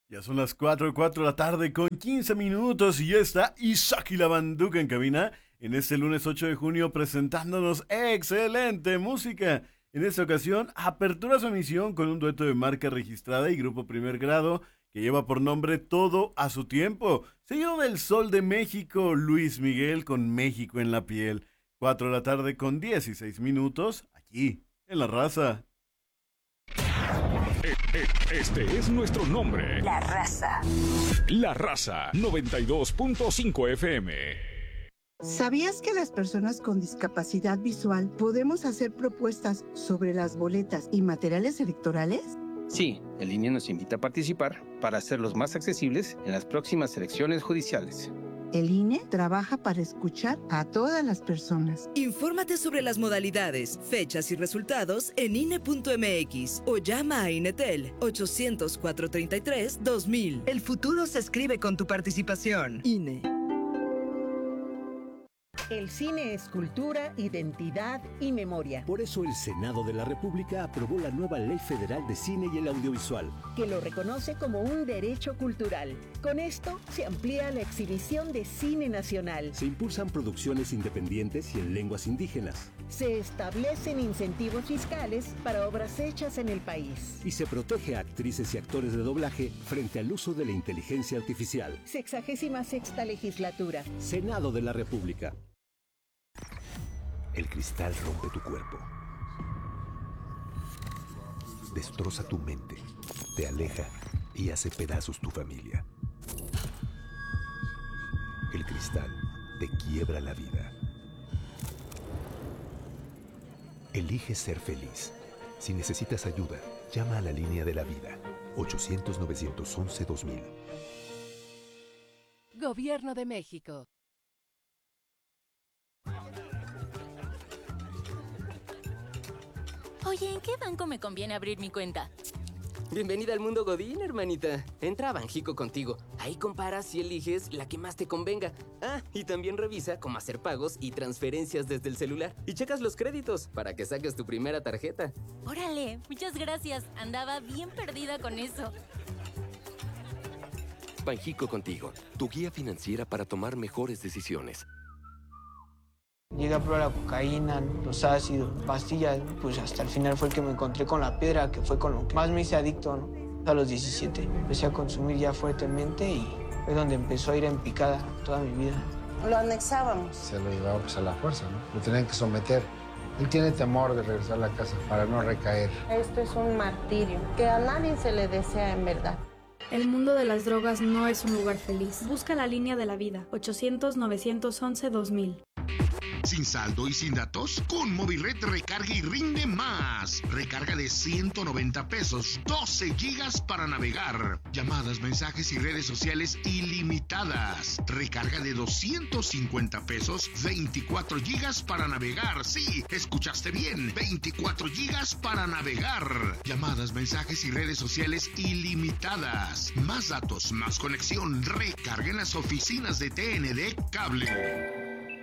Ya son las 4 de la tarde con 15 minutos y ya está Isaac y la Banduca en cabina en este lunes 8 de junio presentándonos excelente música. En esta ocasión, apertura su emisión con un dueto de marca registrada y grupo primer grado que lleva por nombre Todo a su tiempo. Seguido del Sol de México, Luis Miguel con México en la piel. 4 de la tarde con 16 minutos aquí en La Raza. Este es nuestro nombre. La Raza. La Raza 92.5 FM. ¿Sabías que las personas con discapacidad visual podemos hacer propuestas sobre las boletas y materiales electorales? Sí, el INE nos invita a participar para hacerlos más accesibles en las próximas elecciones judiciales. El INE trabaja para escuchar a todas las personas. Infórmate sobre las modalidades, fechas y resultados en INE.mx o llama a INETEL 800-433-2000. El futuro se escribe con tu participación. INE. El cine es cultura, identidad y memoria. Por eso el Senado de la República aprobó la nueva Ley Federal de Cine y el Audiovisual, que lo reconoce como un derecho cultural. Con esto se amplía la exhibición de cine nacional. Se impulsan producciones independientes y en lenguas indígenas. Se establecen incentivos fiscales para obras hechas en el país. Y se protege a actrices y actores de doblaje frente al uso de la inteligencia artificial. 66ª legislatura. Senado de la República. El cristal rompe tu cuerpo, destroza tu mente, te aleja y hace pedazos tu familia. El cristal te quiebra la vida. Elige ser feliz. Si necesitas ayuda, llama a la línea de la vida, 800-911-2000. Gobierno de México. Oye, ¿en qué banco me conviene abrir mi cuenta? Bienvenida al mundo Godín, hermanita. Entra a Banjico contigo. Ahí comparas y eliges la que más te convenga. Ah, y también revisa cómo hacer pagos y transferencias desde el celular. Y checas los créditos para que saques tu primera tarjeta. Órale, muchas gracias. Andaba bien perdida con eso. Banjico contigo, tu guía financiera para tomar mejores decisiones. Llegué a probar la cocaína, los ácidos, pastillas, pues hasta el final fue el que me encontré con la piedra, que fue con lo que más me hice adicto, ¿no? A los 17 empecé a consumir ya fuertemente y fue donde empezó a ir en picada toda mi vida. Lo anexábamos. Se lo llevaba pues a la fuerza, ¿no? Lo tenían que someter. Él tiene temor de regresar a la casa para no recaer. Esto es un martirio que a nadie se le desea en verdad. El mundo de las drogas no es un lugar feliz. Busca la línea de la vida, 800-911-2000. ¿Sin saldo y sin datos? Con Movilred recarga y rinde más. Recarga de 190 pesos, 12 gigas para navegar. Llamadas, mensajes y redes sociales ilimitadas. Recarga de 250 pesos, 24 gigas para navegar. Sí, escuchaste bien, 24 gigas para navegar. Llamadas, mensajes y redes sociales ilimitadas. Más datos, más conexión. Recarga en las oficinas de TND Cable.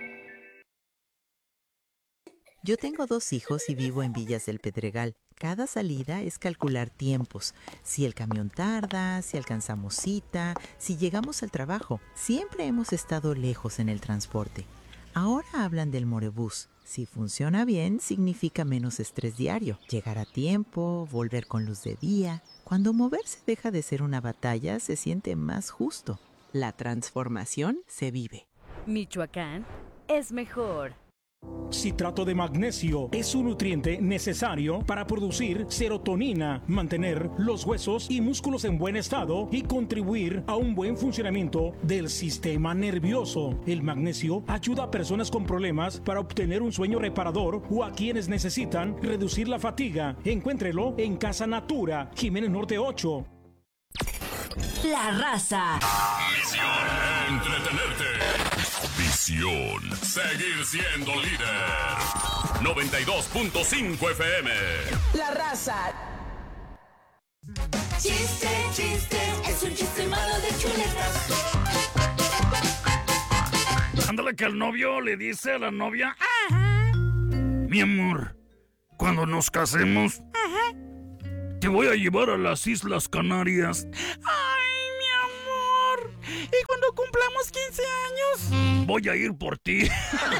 Yo tengo 2 hijos y vivo en Villas del Pedregal. Cada salida es calcular tiempos. Si el camión tarda, si alcanzamos cita, si llegamos al trabajo. Siempre hemos estado lejos en el transporte. Ahora hablan del Morebús. Si funciona bien, significa menos estrés diario. Llegar a tiempo, volver con luz de día. Cuando moverse deja de ser una batalla, se siente más justo. La transformación se vive. Michoacán es mejor. Citrato de magnesio es un nutriente necesario para producir serotonina, mantener los huesos y músculos en buen estado y contribuir a un buen funcionamiento del sistema nervioso. El magnesio ayuda a personas con problemas para obtener un sueño reparador o a quienes necesitan reducir la fatiga. Encuéntrelo en Casa Natura, Jiménez Norte 8. La Raza. Misión: entretenerte. Visión: seguir siendo líder. 92.5 FM. La Raza. Chiste, chiste, es un chiste malo de chuletas. Ándale que el novio le dice a la novia: ajá, mi amor, cuando nos casemos, ajá, te voy a llevar a las Islas Canarias. ¡Ay, cumplamos 15 años. Voy a ir por ti.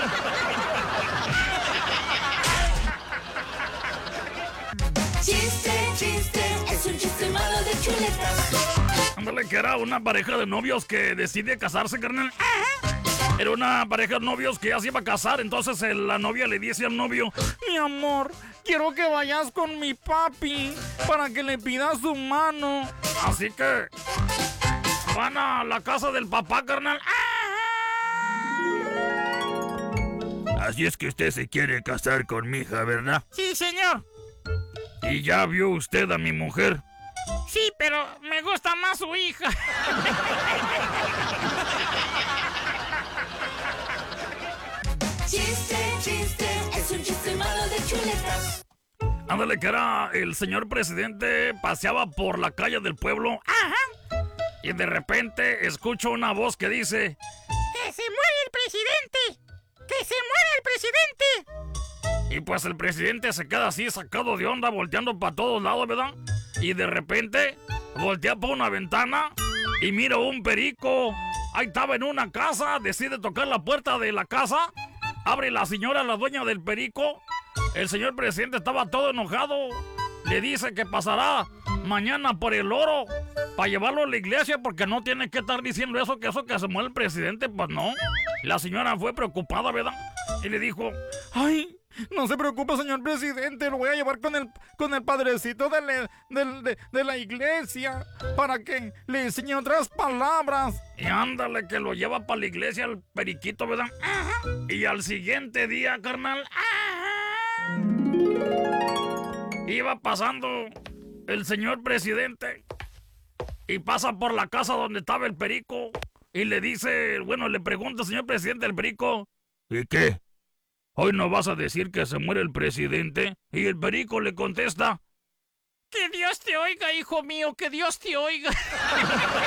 Chiste, chiste, es un chiste malo de Chuleta. Ándale, que era una pareja de novios que decide casarse, carnal. Era una pareja de novios que ya se iba a casar. Entonces la novia le dice al novio: mi amor, quiero que vayas con mi papi para que le pidas su mano. Así que van a la casa del papá, carnal. Así es que usted se quiere casar con mi hija, ¿verdad? Sí, señor. ¿Y ya vio usted a mi mujer? Sí, pero me gusta más su hija. Chiste, chiste, es un chiste malo de Chuleta. Ándale, que era el señor presidente, paseaba por la calle del pueblo. Ajá. Y de repente escucho una voz que dice: ¡que se muere el presidente! ¡Que se muere el presidente! Y pues el presidente se queda así sacado de onda, volteando para todos lados, ¿verdad? Y de repente voltea por una ventana y mira un perico. Ahí estaba en una casa, decide tocar la puerta de la casa. Abre la señora, la dueña del perico. El señor presidente estaba todo enojado. Le dice que pasará mañana por el oro para llevarlo a la iglesia, porque no tiene que estar diciendo eso, que se muere el presidente. Pues no. La señora fue preocupada, ¿verdad? Y le dijo: ay, no se preocupe, señor presidente, lo voy a llevar con el padrecito de la iglesia para que le enseñe otras palabras. Y ándale, que lo lleva para la iglesia el periquito, ¿verdad? Ajá. Y al siguiente día, carnal, iba pasando el señor presidente y pasa por la casa donde estaba el perico y le dice, le pregunta al señor presidente el perico: ¿y qué? ¿Hoy no vas a decir que se muere el presidente? Y el perico le contesta: ¡que Dios te oiga, hijo mío! ¡Que Dios te oiga!